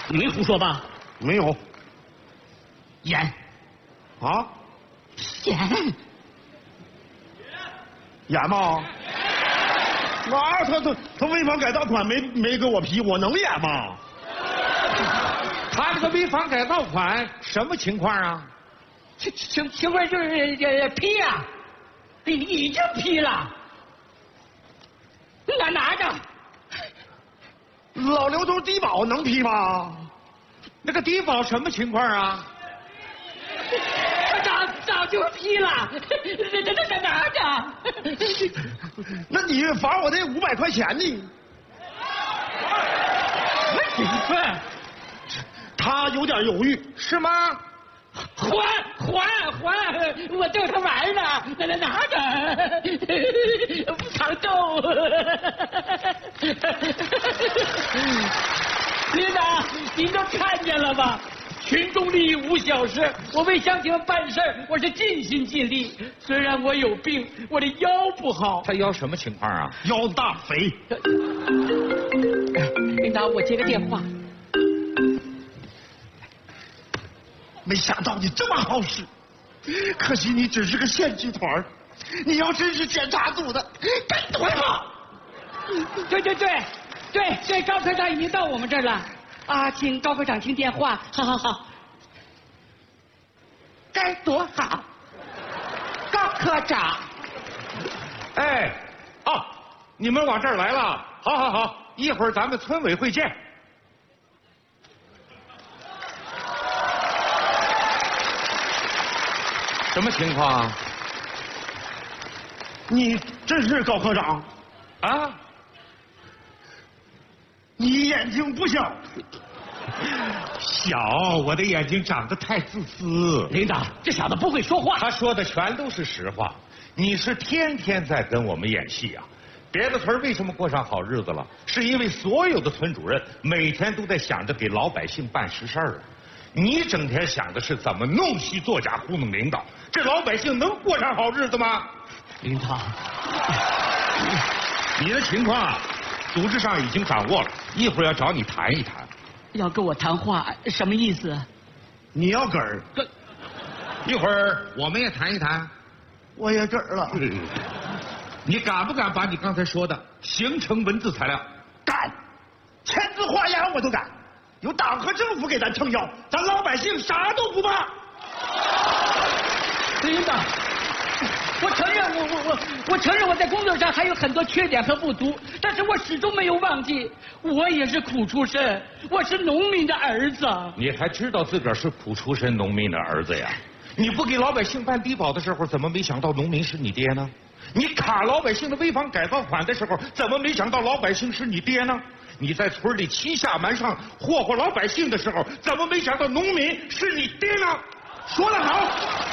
你没胡说吧？ 没有。 演啊？ 演吗？他违反改造款没给我批，我能演吗？ 他这个违反改造款什么情况啊？ 情况就是批呀，已经批了，拿着。 老刘头低保能批吗？ 那个低保什么情况啊？ 早就批了，拿着。 那你罚我那500块钱呢？他有点犹豫， 是吗？ 还，我逗他玩呢，拿着，不常逗。领导，您都看见了吧？群众利益无小事，我为乡亲们办事，我是尽心尽力。虽然我有病，我的腰不好。 他腰什么情况啊？ 腰大肥。 领导，我接个电话。 没想到你这么好使，可惜你只是个县剧团，你要真是检察组的，该多好！ 对，高科长已经到我们这儿了啊，请高科长听电话。好，该多好！高科长， 哎，哦，你们往这儿来了，好，一会儿咱们村委会见。什么情况啊？ 你真是高科长啊？ 你眼睛不小， 小，我的眼睛长得太自私。 领导，这小子不会说话。 他说的全都是实话。你是天天在跟我们演戏啊？别的村为什么过上好日子了？是因为所有的村主任每天都在想着给老百姓办实事啊。你整天想的是怎么弄虚作假糊弄领导，这老百姓能过上好日子吗？ 领导， 你的情况啊，组织上已经掌握了，一会儿要找你谈一谈。 要跟我谈话，什么意思？ 你要梗儿， 一会儿我们也谈一谈。 我也梗儿了。 你敢不敢把你刚才说的形成文字材料？ 敢，签字画押我都敢。有党和政府给咱撑腰，咱老百姓啥都不怕。 领导，我承认我在工作上还有很多缺点和不足，但是我始终没有忘记，我也是苦出身，我是农民的儿子。 你还知道自个儿是苦出身农民的儿子呀？你不给老百姓办低保的时候，怎么没想到农民是你爹呢？你卡老百姓的违反改造款的时候，怎么没想到老百姓是你爹呢？你在村里欺下瞒上祸祸老百姓的时候，怎么没想到农民是你爹呢？ 说得好。